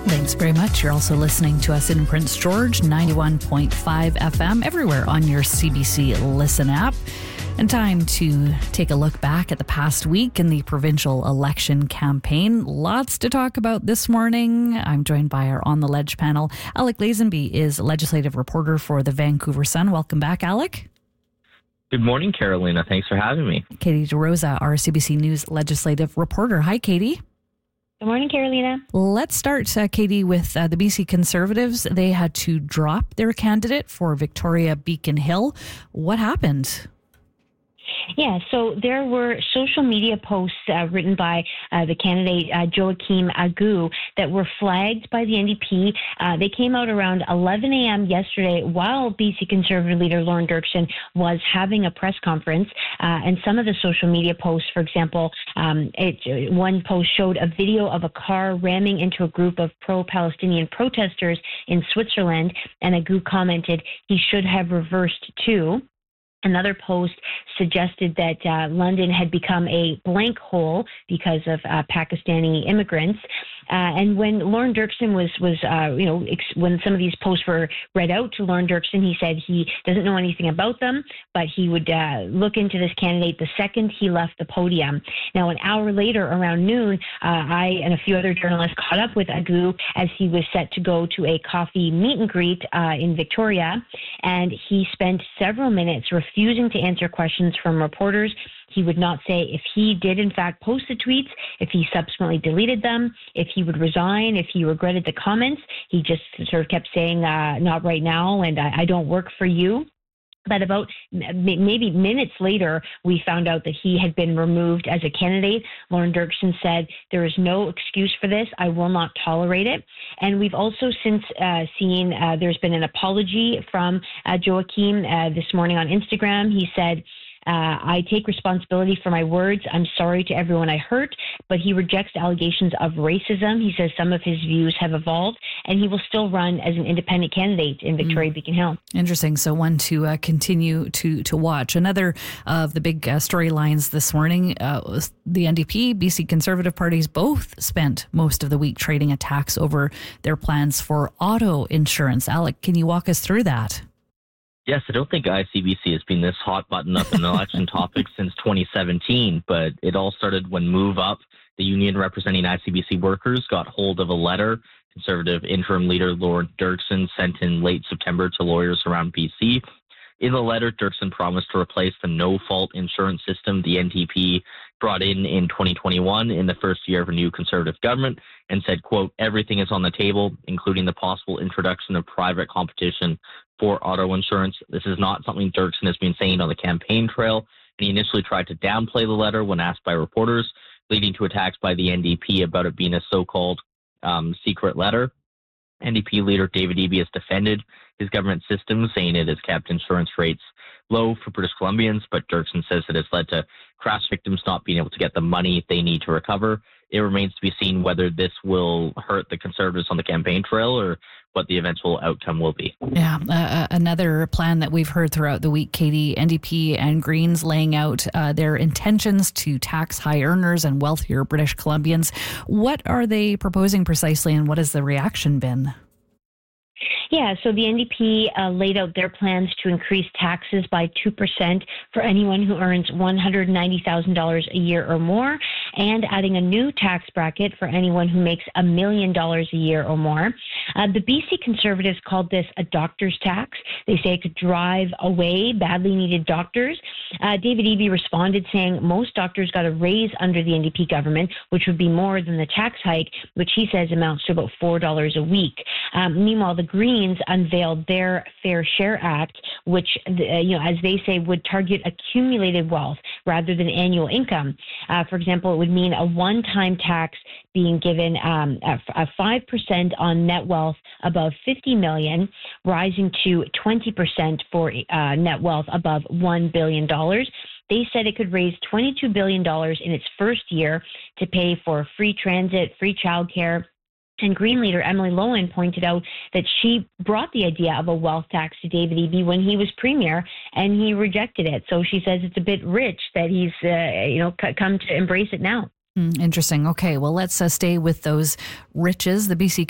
Thanks very much. You're also listening to us in Prince George, 91.5 FM, everywhere on your CBC Listen app. And time to take a look back at the past week in the provincial election campaign. Lots to talk about this morning. I'm joined by our On the Ledge panel. Alec Lazenby is legislative reporter for the Vancouver Sun. Welcome back, Alec. Good morning, Carolina. Thanks for having me. Katie DeRosa, our CBC News legislative reporter. Hi, Katie. Good morning, Carolina. Let's start, Katie, with the BC Conservatives. They had to drop their candidate for Victoria Beacon Hill. What happened? Yeah, so there were social media posts written by the candidate Joachim Agu that were flagged by the NDP. They came out around 11 a.m. yesterday while BC Conservative leader Lorne Dirksen was having a press conference. And some of the social media posts, for example, one post showed a video of a car ramming into a group of pro-Palestinian protesters in Switzerland, and Agu commented he should have reversed too. Another post suggested that London had become a blank hole because of Pakistani immigrants. And when Lorne Dirksen when some of these posts were read out to Lorne Dirksen, he said he doesn't know anything about them, but he would look into this candidate the second he left the podium. Now, an hour later, around noon, I and a few other journalists caught up with Agu as he was set to go to a coffee meet and greet in Victoria, and he spent several minutes refusing to answer questions from reporters. He would not say if he did, in fact, post the tweets, if he subsequently deleted them, if he would resign, if he regretted the comments. He just sort of kept saying, not right now, and I don't work for you. But about maybe minutes later, we found out that he had been removed as a candidate. Lorne Dirksen said, there is no excuse for this. I will not tolerate it. And we've also since seen there's been an apology from Joachim this morning on Instagram. He said, I take responsibility for my words. I'm sorry to everyone I hurt, but he rejects allegations of racism. He says some of his views have evolved, and he will still run as an independent candidate in Victoria Beacon Hill. Interesting. So one to continue to watch. Another of the big storylines this morning, the NDP, BC Conservative parties both spent most of the week trading attacks over their plans for auto insurance. Alec, can you walk us through that? Yes, I don't think ICBC has been this hot button up an election topic since 2017, but it all started when Move Up, the union representing ICBC workers, got hold of a letter Conservative interim leader Lorne Dirksen sent in late September to lawyers around BC. In the letter, Dirksen promised to replace the no-fault insurance system the NDP brought in 2021 in the first year of a new Conservative government, and said, quote, everything is on the table, including the possible introduction of private competition for auto insurance. This is not something Dirksen has been saying on the campaign trail, and he initially tried to downplay the letter when asked by reporters, leading to attacks by the NDP about it being a so-called secret letter. NDP leader David Eby has defended his government system, saying it has kept insurance rates low for British Columbians, but Dirksen says it has led to crash victims not being able to get the money they need to recover. It remains to be seen whether this will hurt the Conservatives on the campaign trail or what the eventual outcome will be. Yeah, another plan that we've heard throughout the week, Katie, NDP and Greens laying out their intentions to tax high earners and wealthier British Columbians. What are they proposing precisely, and what has the reaction been? Yeah, so the NDP laid out their plans to increase taxes by 2% for anyone who earns $190,000 a year or more, and adding a new tax bracket for anyone who makes $1 million a year or more. The BC Conservatives called this a doctor's tax. They say it could drive away badly needed doctors. David Eby responded saying most doctors got a raise under the NDP government, which would be more than the tax hike, which he says amounts to about $4 a week. Meanwhile, the Greens unveiled their Fair Share Act, which, as they say, would target accumulated wealth rather than annual income. For example, it would mean a one-time tax being given a 5% on net wealth above $50 million, rising to 20% for net wealth above $1 billion. They said it could raise $22 billion in its first year to pay for free transit, free childcare. And Green leader Emily Lowen pointed out that she brought the idea of a wealth tax to David Eby when he was premier, and he rejected it. So she says it's a bit rich that he's, come to embrace it now. Interesting. Okay, well, let's stay with those riches. The BC